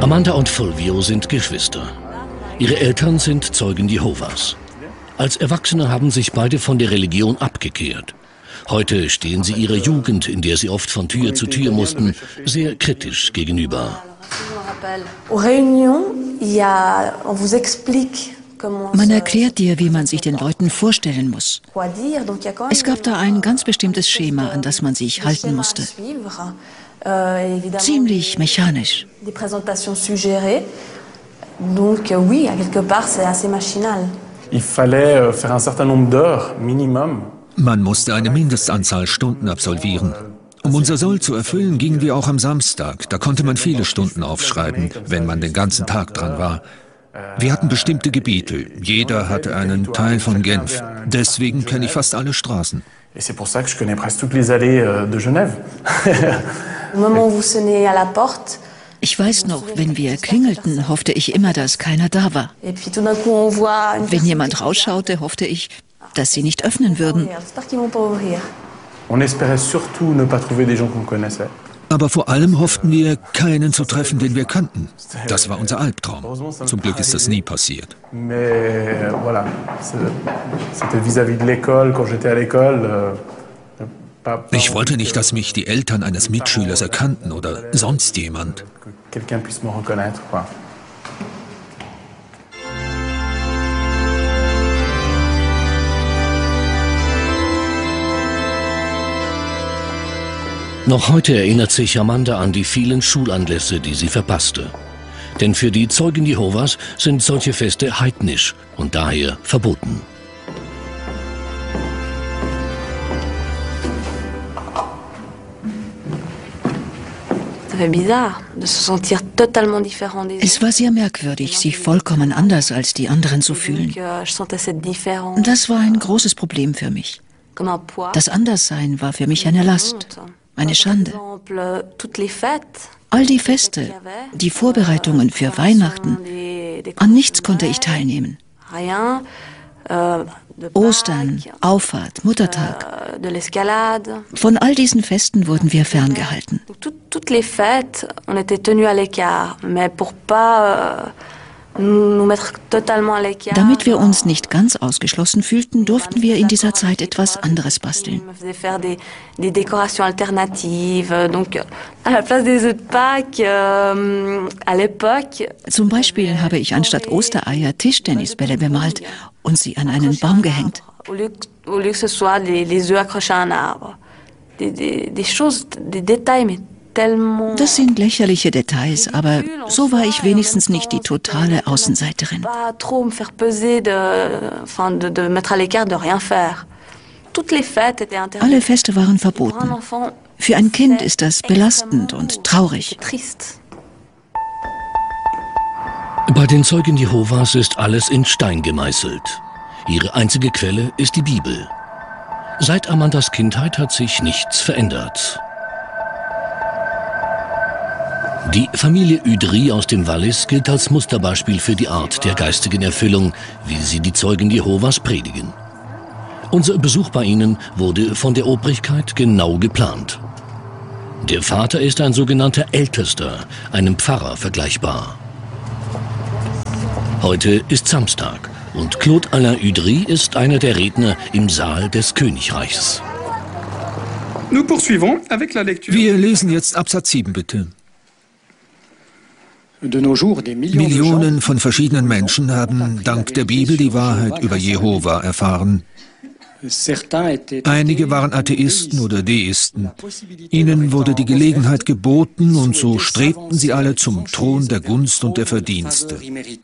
Amanda und Fulvio sind Geschwister. Ihre Eltern sind Zeugen Jehovas. Als Erwachsene haben sich beide von der Religion abgekehrt. Heute stehen sie ihrer Jugend, in der sie oft von Tür zu Tür mussten, sehr kritisch gegenüber. Man erklärt dir, wie man sich den Leuten vorstellen muss. Es gab da ein ganz bestimmtes Schema, an das man sich halten musste. Ziemlich mechanisch. Man musste eine Mindestanzahl Stunden absolvieren. Um unser Soll zu erfüllen, gingen wir auch am Samstag. Da konnte man viele Stunden aufschreiben, wenn man den ganzen Tag dran war. Wir hatten bestimmte Gebiete. Jeder hatte einen Teil von Genf. Deswegen kenne ich fast alle Straßen. Ich weiß noch, wenn wir klingelten, hoffte ich immer, dass keiner da war. Wenn jemand rausschaute, hoffte ich, dass sie nicht öffnen würden. Aber vor allem hofften wir, keinen zu treffen, den wir kannten. Das war unser Albtraum. Zum Glück ist das nie passiert. Ich wollte nicht, dass mich die Eltern eines Mitschülers erkannten oder sonst jemand. Noch heute erinnert sich Amanda an die vielen Schulanlässe, die sie verpasste. Denn für die Zeugen Jehovas sind solche Feste heidnisch und daher verboten. Es war sehr merkwürdig, sich vollkommen anders als die anderen zu fühlen. Das war ein großes Problem für mich. Das Anderssein war für mich eine Last, eine Schande. All die Feste, die Vorbereitungen für Weihnachten, an nichts konnte ich teilnehmen. Ostern, Auffahrt, Muttertag. Von all diesen Festen wurden wir ferngehalten. Damit wir uns nicht ganz ausgeschlossen fühlten, durften wir in dieser Zeit etwas anderes basteln. Zum Beispiel habe ich anstatt Ostereier Tischtennisbälle bemalt und sie an einen Baum gehängt. Das sind lächerliche Details, aber so war ich wenigstens nicht die totale Außenseiterin. Alle Feste waren verboten. Für ein Kind ist das belastend und traurig. Bei den Zeugen Jehovas ist alles in Stein gemeißelt. Ihre einzige Quelle ist die Bibel. Seit Amandas Kindheit hat sich nichts verändert. Die Familie Udry aus dem Wallis gilt als Musterbeispiel für die Art der geistigen Erfüllung, wie sie die Zeugen Jehovas predigen. Unser Besuch bei ihnen wurde von der Obrigkeit genau geplant. Der Vater ist ein sogenannter Ältester, einem Pfarrer vergleichbar. Heute ist Samstag und Claude Alain Udry ist einer der Redner im Saal des Königreichs. Wir lesen jetzt Absatz 7, bitte. Millionen von verschiedenen Menschen haben dank der Bibel die Wahrheit über Jehova erfahren. Einige waren Atheisten oder Deisten. Ihnen wurde die Gelegenheit geboten und so strebten sie alle zum Thron der Gunst und der Verdienste.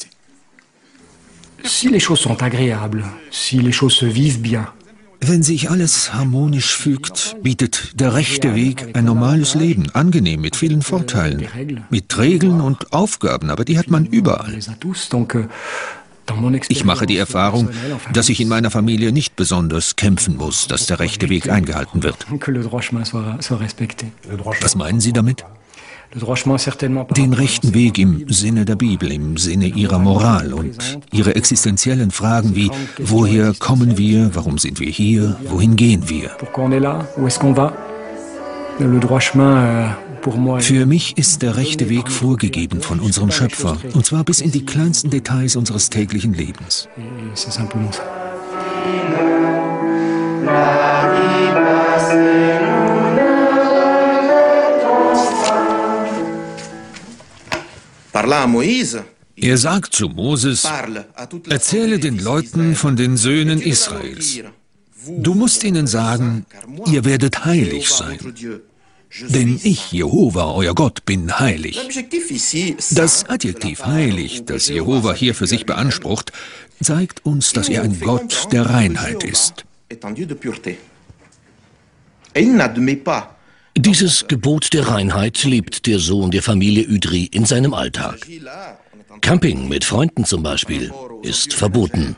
Wenn sich alles harmonisch fügt, bietet der rechte Weg ein normales Leben, angenehm, mit vielen Vorteilen, mit Regeln und Aufgaben, aber die hat man überall. Ich mache die Erfahrung, dass ich in meiner Familie nicht besonders kämpfen muss, dass der rechte Weg eingehalten wird. Was meinen Sie damit? Den rechten Weg im Sinne der Bibel, im Sinne ihrer Moral und ihre existenziellen Fragen wie, woher kommen wir, warum sind wir hier, wohin gehen wir? Für mich ist der rechte Weg vorgegeben von unserem Schöpfer, und zwar bis in die kleinsten Details unseres täglichen Lebens. Er sagt zu Moses: Erzähle den Leuten von den Söhnen Israels. Du musst ihnen sagen, ihr werdet heilig sein. Denn ich, Jehova, euer Gott, bin heilig. Das Adjektiv heilig, das Jehova hier für sich beansprucht, zeigt uns, dass er ein Gott der Reinheit ist. Dieses Gebot der Reinheit lebt der Sohn der Familie Udry in seinem Alltag. Camping mit Freunden zum Beispiel ist verboten.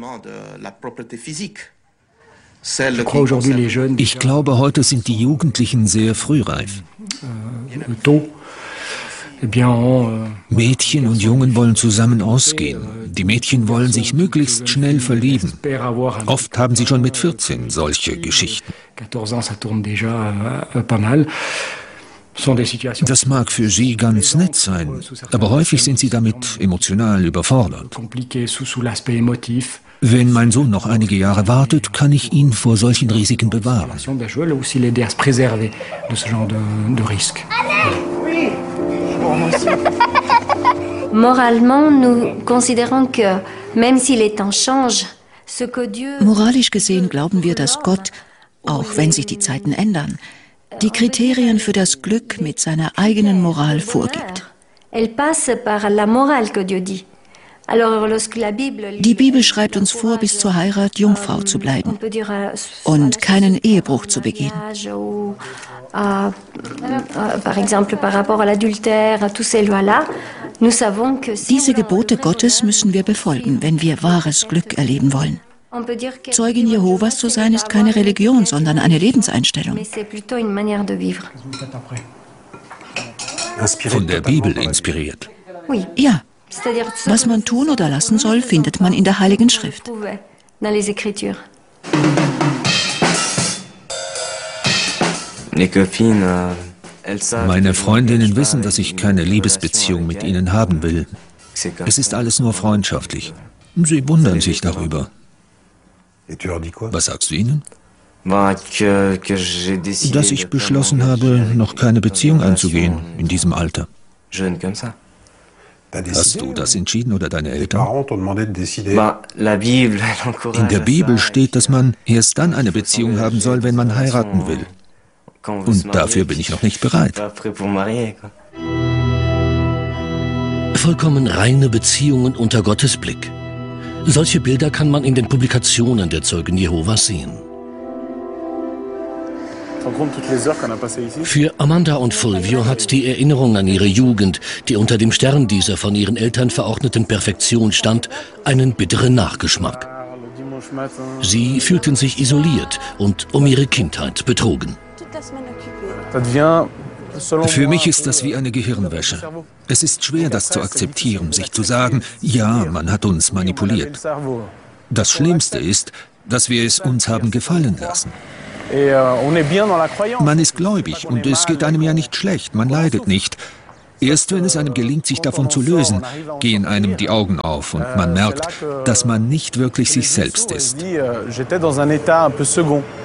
Ich glaube, heute sind die Jugendlichen sehr frühreif. Mädchen und Jungen wollen zusammen ausgehen. Die Mädchen wollen sich möglichst schnell verlieben. Oft haben sie schon mit 14 solche Geschichten. Das mag für sie ganz nett sein, aber häufig sind sie damit emotional überfordert. Wenn mein Sohn noch einige Jahre wartet, kann ich ihn vor solchen Risiken bewahren. Moralisch gesehen glauben wir, dass Gott, auch wenn sich die Zeiten ändern, die Kriterien für das Glück mit seiner eigenen Moral vorgibt. Die Bibel schreibt uns vor, bis zur Heirat Jungfrau zu bleiben und keinen Ehebruch zu begehen. Diese Gebote Gottes müssen wir befolgen, wenn wir wahres Glück erleben wollen. Zeugin Jehovas zu sein ist keine Religion, sondern eine Lebenseinstellung. Von der Bibel inspiriert. Ja. Was man tun oder lassen soll, findet man in der Heiligen Schrift. Meine Freundinnen wissen, dass ich keine Liebesbeziehung mit ihnen haben will. Es ist alles nur freundschaftlich. Sie wundern sich darüber. Was sagst du ihnen? Dass ich beschlossen habe, noch keine Beziehung einzugehen in diesem Alter. Hast du das entschieden oder deine Eltern? In der Bibel steht, dass man erst dann eine Beziehung haben soll, wenn man heiraten will. Und dafür bin ich noch nicht bereit. Vollkommen reine Beziehungen unter Gottes Blick. Solche Bilder kann man in den Publikationen der Zeugen Jehovas sehen. Für Amanda und Fulvio hat die Erinnerung an ihre Jugend, die unter dem Stern dieser von ihren Eltern verordneten Perfektion stand, einen bitteren Nachgeschmack. Sie fühlten sich isoliert und um ihre Kindheit betrogen. Für mich ist das wie eine Gehirnwäsche. Es ist schwer, das zu akzeptieren, sich zu sagen, ja, man hat uns manipuliert. Das Schlimmste ist, dass wir es uns haben gefallen lassen. Man ist gläubig und es geht einem ja nicht schlecht, man leidet nicht. Erst wenn es einem gelingt, sich davon zu lösen, gehen einem die Augen auf und man merkt, dass man nicht wirklich sich selbst ist.